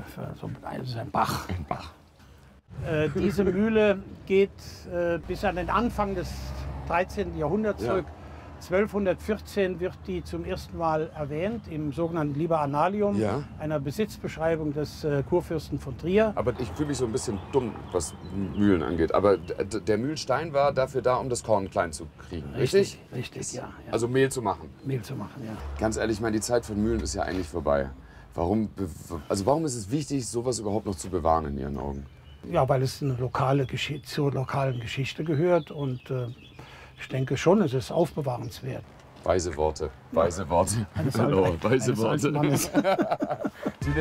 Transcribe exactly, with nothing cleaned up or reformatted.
so, das ist ein Bach. Ein Bach. Äh, diese Mühle geht äh, bis an den Anfang des dreizehnten Jahrhunderts Ja. zurück. zwölfhundertvierzehn wird die zum ersten Mal erwähnt im sogenannten Liber Annalium, Ja. einer Besitzbeschreibung des äh, Kurfürsten von Trier. Aber ich fühle mich so ein bisschen dumm, was Mühlen angeht. Aber d- d- der Mühlstein war dafür da, um das Korn klein zu kriegen, richtig? Richtig, ja, ja. Also Mehl zu machen. Mehl zu machen, ja. Ganz ehrlich, ich meine, die Zeit von Mühlen ist ja eigentlich vorbei. Warum, be- also warum ist es wichtig, sowas überhaupt noch zu bewahren in Ihren Augen? Ja, weil es eine lokale Geschi- zur lokalen Geschichte gehört und äh, ich denke schon, es ist aufbewahrenswert. Weise Worte, weise Worte. Eines Hallo, alten- weise eines Worte. alten Mannes.